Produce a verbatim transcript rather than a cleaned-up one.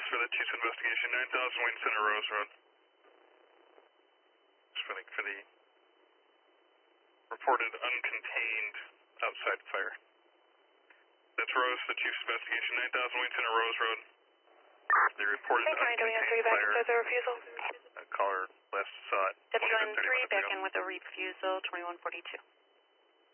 Rose for the Chief's investigation, nine thousand Wayne Center, Rose Road. Just for the, for the reported uncontained outside fire. That's Rose, the Chief's investigation, nine thousand Wayne Center, Rose Road. The reported uncontained fire. With a refusal. Uh, caller last saw it. W N three back in with a refusal, twenty-one forty-two.